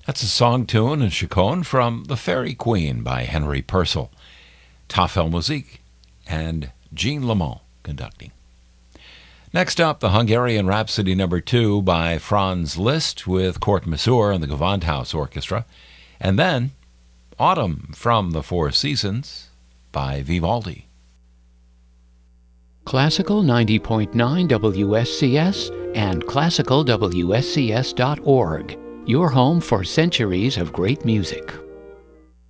That's a song, tune, and chaconne from The Fairy Queen by Henry Purcell. Tafel Musik and Jean Lamont conducting. Next up, the Hungarian Rhapsody No. 2 by Franz Liszt with Kurt Masur and the Gewandhaus Orchestra. And then Autumn from the Four Seasons by Vivaldi. Classical 90.9 WSCS and classicalwscs.org. Your home for centuries of great music.